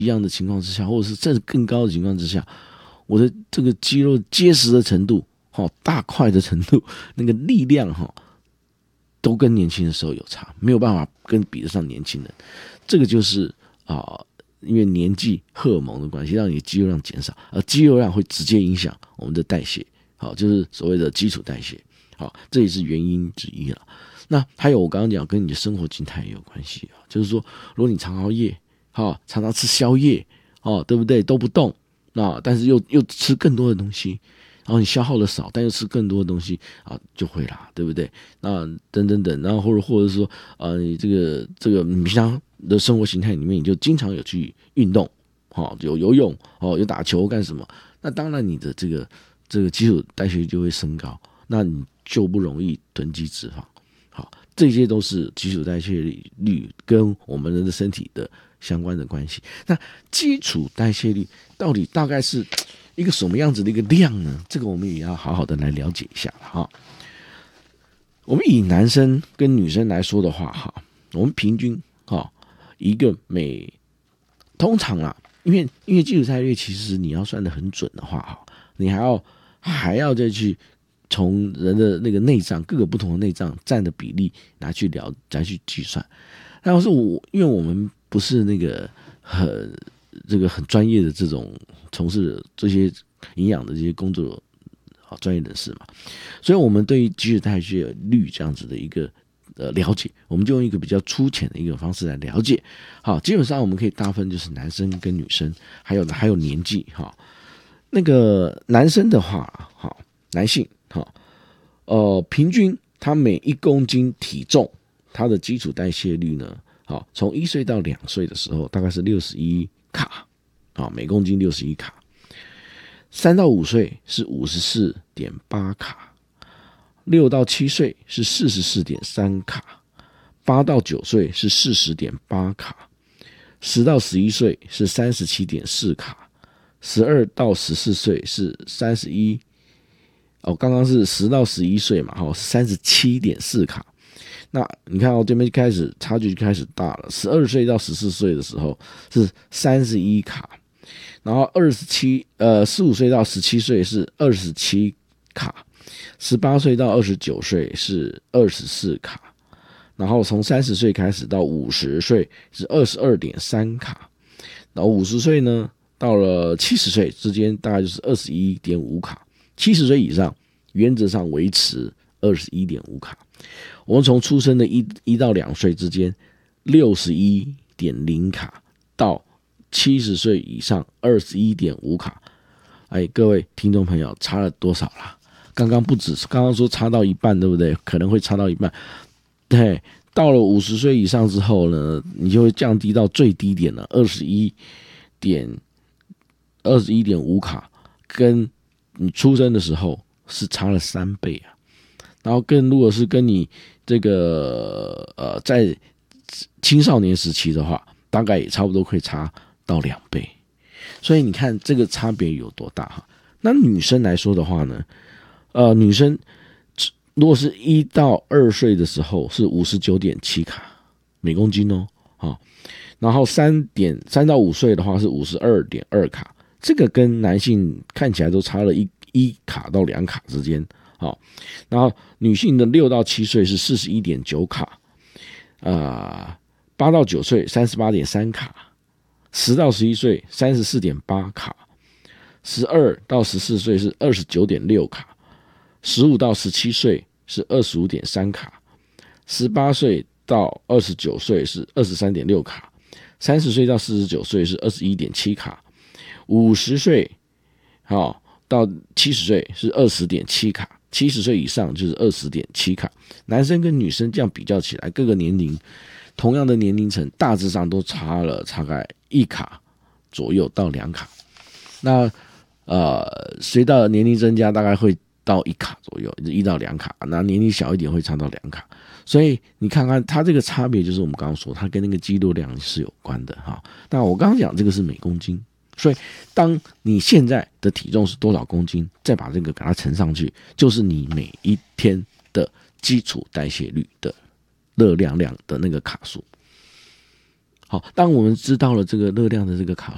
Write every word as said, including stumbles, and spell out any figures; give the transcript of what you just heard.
一样的情况之下，或者是甚至更高的情况之下，我的这个肌肉结实的程度，大块的程度，那个力量都跟年轻的时候有差，没有办法跟比得上年轻人。这个就是啊、呃，因为年纪荷尔蒙的关系，让你的肌肉量减少，而肌肉量会直接影响我们的代谢，好，就是所谓的基础代谢，好，这也是原因之一了。那还有我刚刚讲，跟你的生活形态也有关系啊，就是说，如果你常熬夜，好，常常吃宵夜，哦，对不对？都不动，那但是又又吃更多的东西。然后你消耗的少，但又吃更多的东西啊，就会啦，对不对？那等等等，然后或者或者说，呃，你这个这个你平常的生活形态里面，你就经常有去运动，好、哦，有游泳，哦，有打球干什么？那当然你的这个这个基础代谢率就会升高，那你就不容易囤积脂肪。好，这些都是基础代谢率跟我们人的身体的相关的关系。那基础代谢率到底大概是一个什么样子的一个量呢？这个我们也要好好的来了解一下哈。我们以男生跟女生来说的话哈，我们平均哈一个每通常啦，因为因为基础代谢率其实你要算得很准的话哈，你还要还要再去从人的那个内脏各个不同的内脏占的比例拿去聊来去计算。但是我因为我们不是那个很这个很专业的这种从事这些营养的这些工作好专业人士嘛，所以我们对于基础代谢率这样子的一个呃了解，我们就用一个比较粗浅的一个方式来了解。好，基本上我们可以大分就是男生跟女生，还有还有年纪哈。那个男生的话，好，男性好，呃，平均他每一公斤体重，他的基础代谢率呢，好，从一岁到两岁的时候大概是六十一卡，好，每公斤六十一卡。三到五岁是五十四点八卡，六到七岁是四十四点三卡，八到九岁是四十点八卡，十到十一岁是三十七点四卡，十二到十四岁是三十一，哦，刚刚是十到十一岁嘛，好，三十七点四卡。那你看哦，这边开始差距就开始大了。十二岁到十四岁的时候是三十一卡。然后二十七呃十五岁到十七岁是二十七卡，十八岁到二十九岁是二十四卡，然后从三十岁开始到五十岁是二十二点三卡，然后五十岁呢到了七十岁之间大概就是二十一点五卡，七十岁以上原则上维持二十一点五卡。我们从出生的一一到两岁之间六十一点零卡到七十岁以上二十一点五卡，哎，各位听众朋友，差了多少啦？刚刚不止，刚刚说差到一半，对不对？可能会差到一半。对，到了五十岁以上之后呢，你就会降低到最低点了，二十一点二十一点五卡，跟你出生的时候是差了三倍啊。然后跟如果是跟你这个呃在青少年时期的话，大概也差不多会差到两倍，所以你看这个差别有多大哈？那女生来说的话呢，呃，女生如果是一到二岁的时候是五十九点七卡每公斤哦，好，然后三点三到五岁的话是五十二点二卡，这个跟男性看起来都差了一一卡到两卡之间，好，然后女性的六到七岁是四十一点九卡，啊，八到九岁三十八点三卡。十到十一岁三十四点八卡，十二到十四岁是二十九点六卡，十五到十七岁是二十五点三卡，十八岁到二十九岁是二十三点六卡，三十岁到四十九岁是二十一点七卡，五十岁好到七十岁是二十点七卡，七十岁以上就是二十点七卡。男生跟女生这样比较起来，各个年龄同样的年龄层大致上都差了大概一卡左右到两卡，那呃随到年龄增加大概会到一卡左右，一到两卡，那年龄小一点会差到两卡。所以你看看它这个差别，就是我们刚刚说它跟那个肌肉量是有关的哈。那我刚刚讲这个是每公斤，所以当你现在的体重是多少公斤，再把这个给它乘上去，就是你每一天的基础代谢率的热量量的那个卡数。好，当我们知道了这个热量的这个卡